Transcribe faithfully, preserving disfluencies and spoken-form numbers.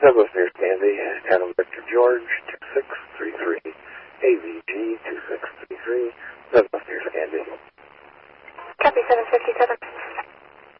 Douglas near Sandy, Adam Victor George, two six three three, A V G two six three three, Douglas near Sandy. Copy seven fifty-seven.